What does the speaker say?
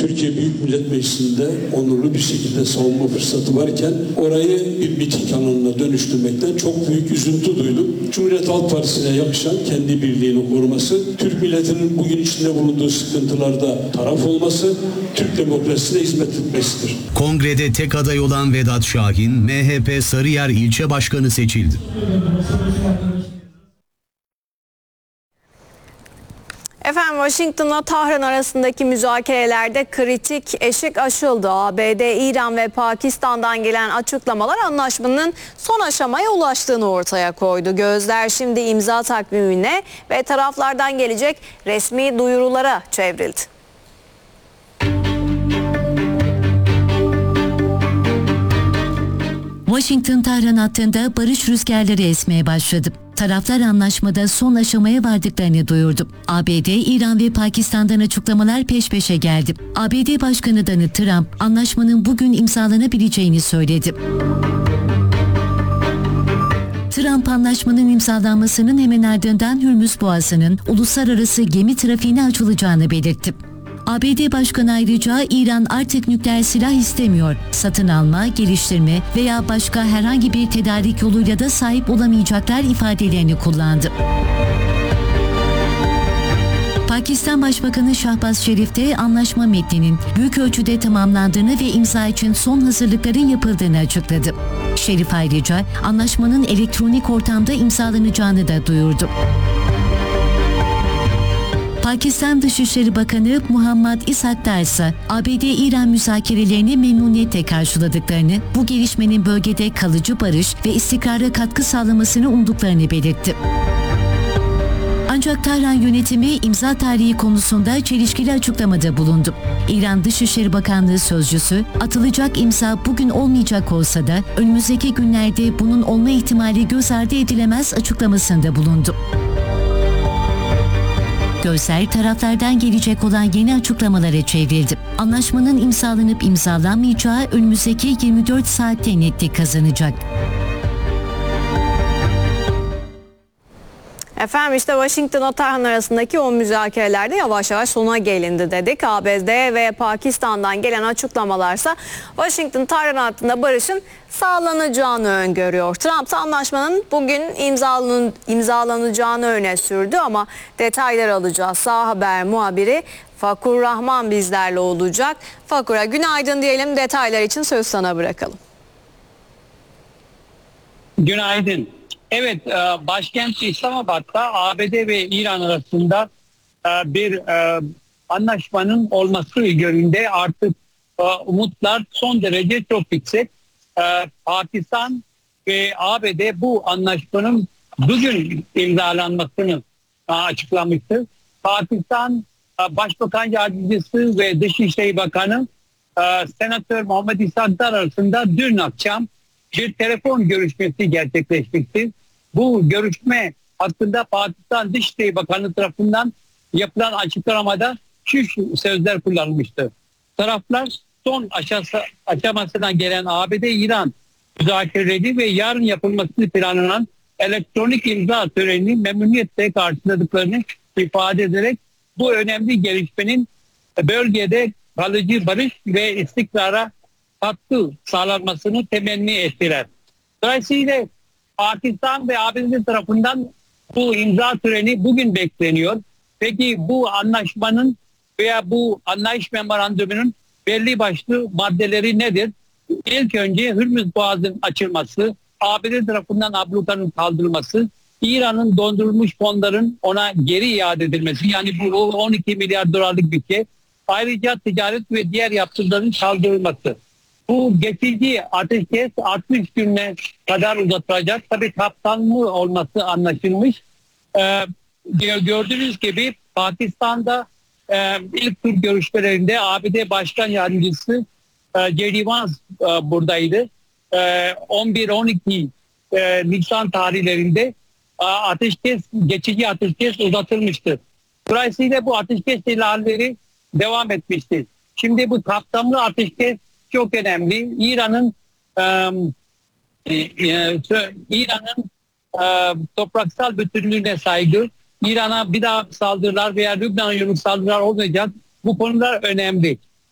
Türkiye Büyük Millet Meclisi'nde onurlu bir şekilde savunma fırsatı varken orayı bir miting alanına dönüştürmekten çok büyük üzüntü duydum. Cumhuriyet Halk Partisi'ne yakışan kendi birliğini koruması, Türk milletinin bugün içinde bulunduğu sıkıntılarda taraf olması, Türk demokrasisine hizmet etmesidir. Kongrede tek aday olan Vedat Şahin, MHP Sarıyer İlçe Başkanı seçildi. Efendim, Washington'la Tahran arasındaki müzakerelerde kritik eşik aşıldı. ABD, İran ve Pakistan'dan gelen açıklamalar anlaşmanın son aşamaya ulaştığını ortaya koydu. Gözler şimdi imza takvimine ve taraflardan gelecek resmi duyurulara çevrildi. Washington-Tahran hattında barış rüzgarları esmeye başladı. Taraflar anlaşmada son aşamaya vardıklarını duyurdu. ABD, İran ve Pakistan'dan açıklamalar peş peşe geldi. ABD Başkanı Donald Trump, anlaşmanın bugün imzalanabileceğini söyledi. Trump, anlaşmanın imzalanmasının hemen ardından Hürmüz Boğazı'nın uluslararası gemi trafiğine açılacağını belirtti. ABD Başkanı ayrıca İran artık nükleer silah istemiyor, satın alma, geliştirme veya başka herhangi bir tedarik yoluyla da sahip olamayacaklar ifadelerini kullandı. Pakistan Başbakanı Şahbaz Şerif de anlaşma metninin büyük ölçüde tamamlandığını ve imza için son hazırlıkların yapıldığını açıkladı. Şerif ayrıca anlaşmanın elektronik ortamda imzalanacağını da duyurdu. Pakistan Dışişleri Bakanı Muhammad İshak ise ABD-İran müzakerelerini memnuniyetle karşıladıklarını, bu gelişmenin bölgede kalıcı barış ve istikrara katkı sağlamasını umduklarını belirtti. Ancak Tahran yönetimi imza tarihi konusunda çelişkili açıklamada bulundu. İran Dışişleri Bakanlığı sözcüsü, atılacak imza bugün olmayacak olsa da önümüzdeki günlerde bunun olma ihtimali göz ardı edilemez açıklamasında bulundu. Gözler taraflardan gelecek olan yeni açıklamalara çevrildi. Anlaşmanın imzalanıp imzalanmayacağı önümüzdeki 24 saatte netlik kazanacak. Efendim, işte Washington'la Tahran arasındaki o müzakerelerde yavaş yavaş sona gelindi dedik. ABD ve Pakistan'dan gelen açıklamalarsa Washington-Tahran hattında barışın sağlanacağını öngörüyor. Trump anlaşmanın bugün imzalanacağını öne sürdü ama detaylar alacağız. Sağ Haber muhabiri Fakur Rahman bizlerle olacak. Fakur'a günaydın diyelim, detaylar için söz sana bırakalım. Günaydın. Evet, başkent İslamabad'da ABD ve İran arasında bir anlaşmanın olması yönünde artık umutlar son derece çok yüksek. Pakistan ve ABD bu anlaşmanın bugün imzalanmasını açıklamıştı. Pakistan Başbakan Yardımcısı ve Dışişleri Bakanı Senatör Muhammed İshakdar arasında dün akşam bir telefon görüşmesi gerçekleşmişti. Bu görüşme hakkında Pakistan Dışişleri Bakanı tarafından yapılan açıklamada şu sözler kullanılmıştı. Taraflar son aşamasından gelen ABD-İran müzakereleri ve yarın yapılmasını planlanan elektronik imza törenini memnuniyetle karşıladıklarını ifade ederek bu önemli gelişmenin bölgede kalıcı barış ve istikrara katkı sağlanmasını temenni ettiler. Dolayısıyla Pakistan ve ABD tarafından bu imza töreni bugün bekleniyor. Peki bu anlaşmanın veya bu anlayış memorandumunun belli başlı maddeleri nedir? İlk önce Hürmüz Boğazı'nın açılması, ABD tarafından ablukanın kaldırılması, İran'ın dondurulmuş fonların ona geri iade edilmesi, yani bu 12 milyar dolarlık bütçe, ayrıca ticaret ve diğer yaptırımların kaldırılması. Bu geçici ateşkes 60 güne kadar uzatılacak. Tabii kapsamlı olması anlaşılmış. Gördüğünüz gibi Pakistan'da ilk tur görüşmelerinde ABD Başkan Yardımcısı J.D. Vance buradaydı. 11-12 Nisan tarihlerinde geçici ateşkes uzatılmıştı. Dolayısıyla bu ateşkes ilerleri devam etmiştir. Şimdi bu kapsamlı ateşkes çok önemli. İran'ın topraksal bütünlüğüne saygı, İran'a bir daha saldırılar veya Lübnan'a yönelik saldırılar olmayacak. Bu konular önemli.